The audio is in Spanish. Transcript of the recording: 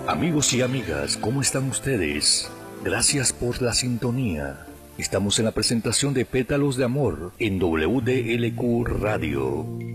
Amigos y amigas, ¿cómo están ustedes? Gracias por la sintonía. Estamos en la presentación de Pétalos de Amor en WDLQ Radio.